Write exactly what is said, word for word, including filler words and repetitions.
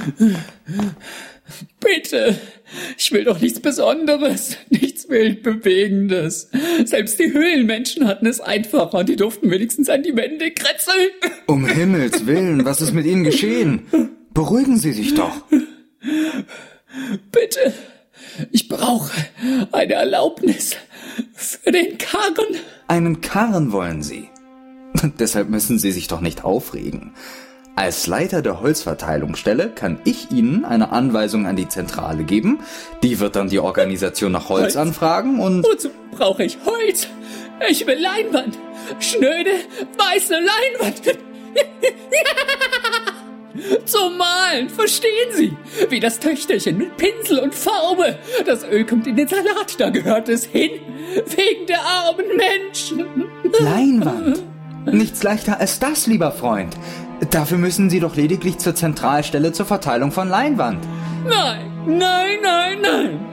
Bitte, ich will doch nichts Besonderes, nichts Weltbewegendes. Selbst die Höhlenmenschen hatten es einfacher und die durften wenigstens an die Wände kratzeln. Um Himmels Willen, was ist mit Ihnen geschehen? Beruhigen Sie sich doch. Bitte, ich brauche eine Erlaubnis für den Karren. Einen Karren wollen Sie? Deshalb müssen Sie sich doch nicht aufregen. Als Leiter der Holzverteilungsstelle kann ich Ihnen eine Anweisung an die Zentrale geben. Die wird dann die Organisation nach Holz, Holz. anfragen und... Wozu brauche ich Holz? Ich will Leinwand. Schnöde, weiße Leinwand. Zum Malen, verstehen Sie? Wie das Töchterchen mit Pinsel und Farbe. Das Öl kommt in den Salat, da gehört es hin. Wegen der armen Menschen. Leinwand? Nichts leichter als das, lieber Freund. Dafür müssen Sie doch lediglich zur Zentralstelle zur Verteilung von Leinwand. Nein, nein, nein, nein.